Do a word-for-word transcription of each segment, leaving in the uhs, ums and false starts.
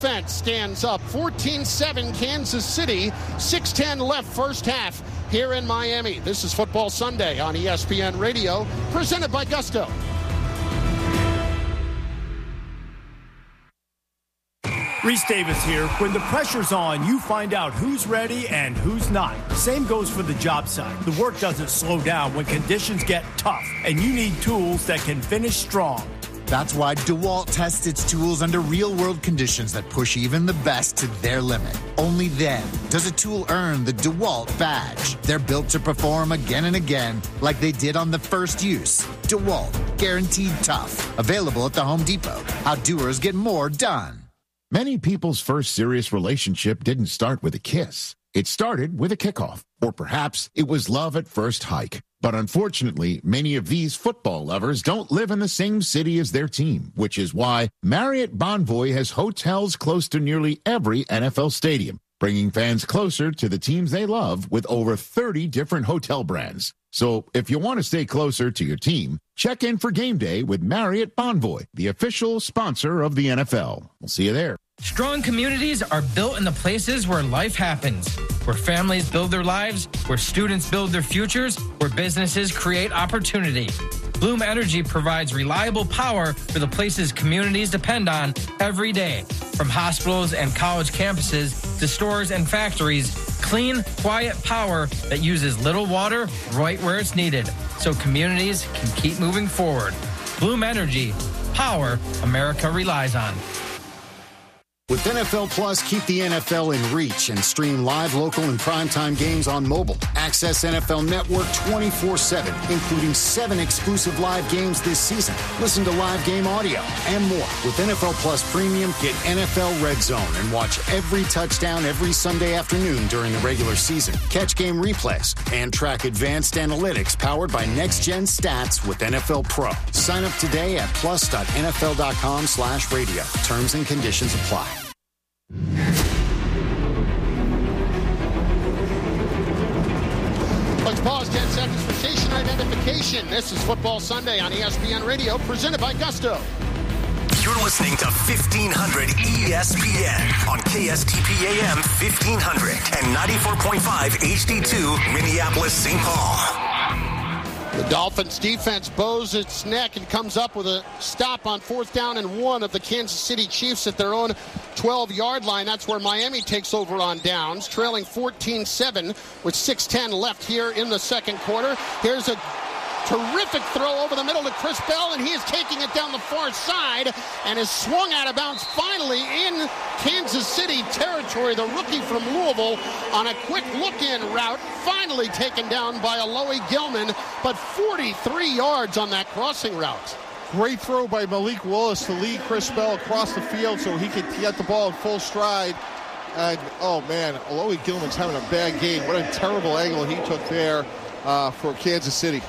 Defense stands up fourteen seven Kansas City, six ten left first half here in Miami. This is Football Sunday on E S P N Radio, presented by Gusto. Reese Davis here. When the pressure's on, you find out who's ready and who's not. Same goes for the job site. The work doesn't slow down when conditions get tough, and you need tools that can finish strong. That's why DeWalt tests its tools under real-world conditions that push even the best to their limit. Only then does a tool earn the DeWalt badge. They're built to perform again and again like they did on the first use. DeWalt, guaranteed tough. Available at the Home Depot. How doers get more done. Many people's first serious relationship didn't start with a kiss. It started with a kickoff. Or perhaps it was love at first hike. But unfortunately, many of these football lovers don't live in the same city as their team, which is why Marriott Bonvoy has hotels close to nearly every N F L stadium, bringing fans closer to the teams they love with over thirty different hotel brands. So if you want to stay closer to your team, check in for game day with Marriott Bonvoy, the official sponsor of the N F L. We'll see you there. Strong communities are built in the places where life happens, where families build their lives, where students build their futures, where businesses create opportunity. Bloom Energy provides reliable power for the places communities depend on every day. From hospitals and college campuses to stores and factories, clean, quiet power that uses little water right where it's needed, so communities can keep moving forward. Bloom Energy, power America relies on. With N F L Plus, keep the N F L in reach and stream live, local, and primetime games on mobile. Access N F L Network twenty-four seven, including seven exclusive live games this season. Listen to live game audio and more. With N F L Plus Premium, get N F L Red Zone and watch every touchdown every Sunday afternoon during the regular season. Catch game replays and track advanced analytics powered by next-gen stats with N F L Pro. Sign up today at plus.nfl.com slash radio. Terms and conditions apply. Let's pause ten seconds for station identification. This is Football Sunday on E S P N Radio, presented by Gusto. You're listening to fifteen hundred E S P N on K S T P A M fifteen hundred and ninety-four point five H D two, Minneapolis, Saint Paul. The Dolphins defense bows its neck and comes up with a stop on fourth down and one of the Kansas City Chiefs at their own twelve-yard line. That's where Miami takes over on downs, trailing fourteen seven with six ten left here in the second quarter. Here's a terrific throw over the middle to Chris Bell, and he is taking it down the far side and is swung out of bounds finally in Kansas City territory. The rookie from Louisville on a quick look-in route, finally taken down by Alohi Gilman, but forty-three yards on that crossing route. Great throw by Malik Willis to lead Chris Bell across the field so he could get the ball in full stride. And, oh, man, Alohi Gilman's having a bad game. What a terrible angle he took there uh, for Kansas City.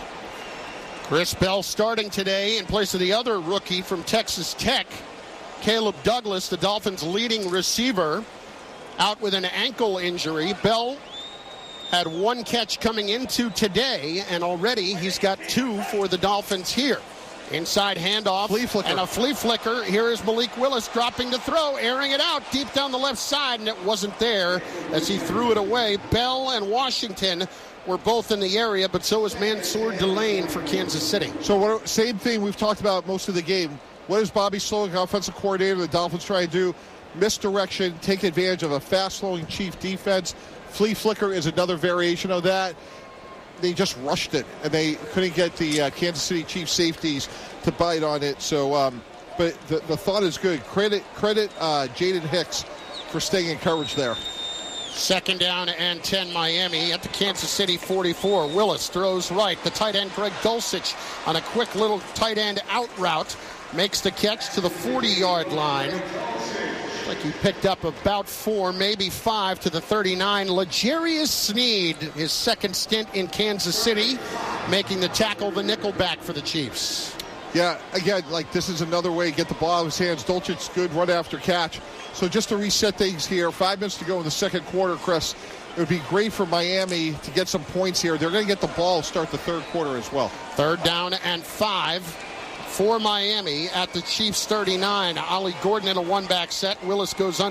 Chris Bell starting today in place of the other rookie from Texas Tech, Caleb Douglas, the Dolphins' leading receiver, out with an ankle injury. Bell had one catch coming into today, and already he's got two for the Dolphins here. Inside handoff flea flicker. and a flea flicker. Here is Malik Willis dropping to throw, airing it out deep down the left side, and it wasn't there as he threw it away. Bell and Washington were both in the area, but so is Mansour Delane for Kansas City. So what, same thing we've talked about most of the game. What is Bobby Slowick, offensive coordinator, the Dolphins try to do? Misdirection, take advantage of a fast-flowing Chief defense. Flea flicker is another variation of that. They just rushed it, and they couldn't get the uh, Kansas City Chiefs safeties to bite on it. So, um, but the, the thought is good. Credit, credit uh, Jaden Hicks for staying in coverage there. Second down and ten Miami at the Kansas City forty-four. Willis throws right. The tight end Greg Dulcich on a quick little tight end out route makes the catch to the forty-yard line. Like he picked up about four, maybe five to the thirty-nine. L'Jarius Sneed, his second stint in Kansas City, making the tackle, the nickelback for the Chiefs. Yeah, again, like this is another way to get the ball out of his hands. Dulcich's good run after catch. So just to reset things here, five minutes to go in the second quarter, Chris. It would be great for Miami to get some points here. They're going to get the ball start the third quarter as well. Third down and five for Miami at the Chiefs thirty-nine. Ollie Gordon in a one-back set. Willis goes under.